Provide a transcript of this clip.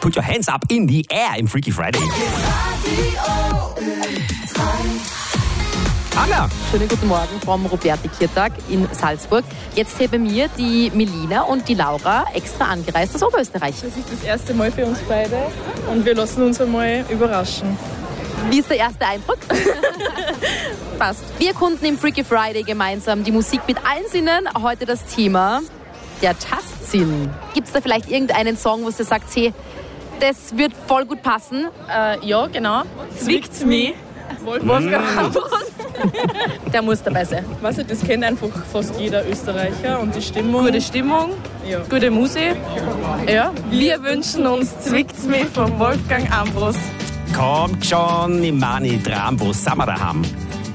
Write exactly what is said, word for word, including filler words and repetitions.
Put your hands up in the air im Freaky Friday. Anna! Schönen guten Morgen vom Roberti-Kirtag in Salzburg. Jetzt hier bei mir die Melina und die Laura, extra angereist aus Oberösterreich. Das ist das erste Mal für uns beide und wir lassen uns einmal überraschen. Wie ist der erste Eindruck? Passt. Wir erkunden im Freaky Friday gemeinsam die Musik mit allen Sinnen. Heute das Thema der Tastsinn. Gibt es da vielleicht irgendeinen Song, wo du sagst, hey, das wird voll gut passen? Äh, ja, genau. Zwickt's mich. Wolfgang Ambros. Der muss dabei sein. Weißt du, das kennt einfach fast jeder Österreicher und die Stimmung. Gute Stimmung, Ja. gute Musik. Ja. Wir wünschen uns Zwickt's mich von Wolfgang Ambros. Kommt schon, ich meine, dran, wo sind wir daheim?